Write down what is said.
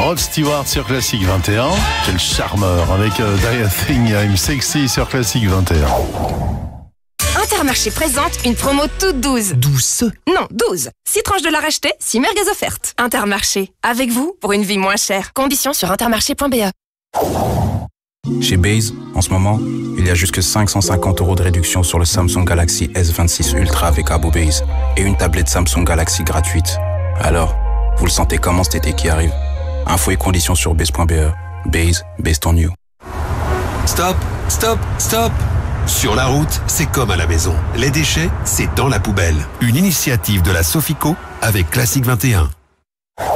Rod Stewart sur Classique 21. Quel charmeur avec Dia Thing, I'm Sexy sur Classique 21. Intermarché présente une promo toute douce. Douce? Non, 12. 6 tranches de la racheter, 6 merguez offertes. Intermarché, avec vous pour une vie moins chère. Conditions sur intermarché.be. Chez Base, en ce moment, il y a jusque 550 € de réduction sur le Samsung Galaxy S26 Ultra avec Abo Base et une tablette Samsung Galaxy gratuite. Alors, vous le sentez comment cet été qui arrive? Infos et conditions sur base.be. Base, based on you. Stop, stop, stop! Sur la route, c'est comme à la maison. Les déchets, c'est dans la poubelle. Une initiative de la Sofico avec Classique 21.